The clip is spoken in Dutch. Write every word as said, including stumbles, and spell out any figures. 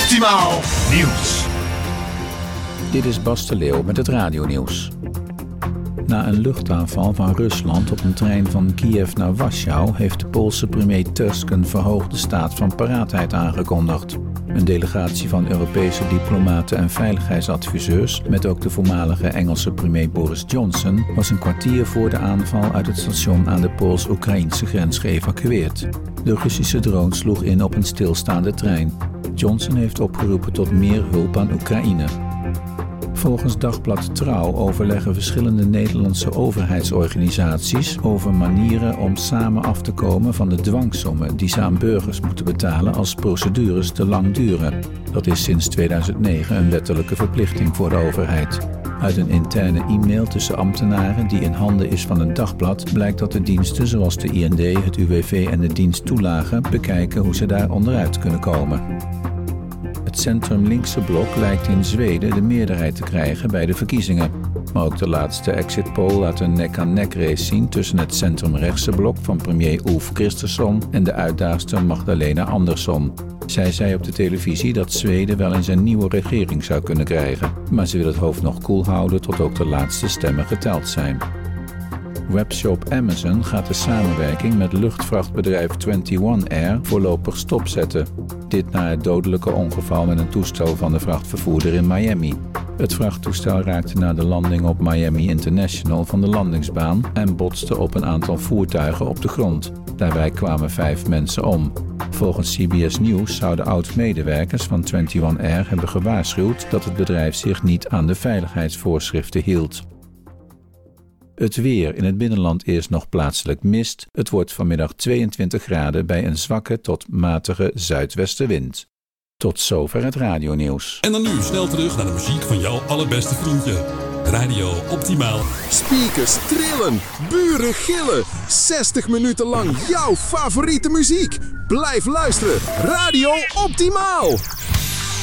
Optimaal Nieuws. Dit is Bas de Leeuw met het radionieuws. Na een luchtaanval van Rusland op een trein van Kiev naar Warschau heeft de Poolse premier Tusk een verhoogde staat van paraatheid aangekondigd. Een delegatie van Europese diplomaten en veiligheidsadviseurs, met ook de voormalige Engelse premier Boris Johnson, was een kwartier voor de aanval uit het station aan de Pools-Oekraïnse grens geëvacueerd. De Russische drone sloeg in op een stilstaande trein. Johnson heeft opgeroepen tot meer hulp aan Oekraïne. Volgens Dagblad Trouw overleggen verschillende Nederlandse overheidsorganisaties over manieren om samen af te komen van de dwangsommen die ze aan burgers moeten betalen als procedures te lang duren. Dat is sinds tweeduizend negen een wettelijke verplichting voor de overheid. Uit een interne e-mail tussen ambtenaren die in handen is van het Dagblad blijkt dat de diensten zoals de I N D, het U W V en de dienst toelagen bekijken hoe ze daar onderuit kunnen komen. Het centrum-linkse blok lijkt in Zweden de meerderheid te krijgen bij de verkiezingen. Maar ook de laatste exit poll laat een nek-aan-nek race zien tussen het centrum-rechtse blok van premier Ulf Kristersson en de uitdaagster Magdalena Andersson. Zij zei op de televisie dat Zweden wel eens een nieuwe regering zou kunnen krijgen. Maar ze wil het hoofd nog koel houden tot ook de laatste stemmen geteld zijn. Webshop Amazon gaat de samenwerking met luchtvrachtbedrijf eenentwintig Air voorlopig stopzetten. Dit na het dodelijke ongeval met een toestel van de vrachtvervoerder in Miami. Het vrachttoestel raakte na de landing op Miami International van de landingsbaan en botste op een aantal voertuigen op de grond. Daarbij kwamen vijf mensen om. Volgens C B S News zouden oud-medewerkers van eenentwintig Air hebben gewaarschuwd dat het bedrijf zich niet aan de veiligheidsvoorschriften hield. Het weer. In het binnenland eerst nog plaatselijk mist. Het wordt vanmiddag tweeëntwintig graden bij een zwakke tot matige zuidwestenwind. Tot zover het radionieuws. En dan nu snel terug naar de muziek van jouw allerbeste vriendje. Radio Optimaal. Speakers trillen, buren gillen. zestig minuten lang jouw favoriete muziek. Blijf luisteren. Radio Optimaal.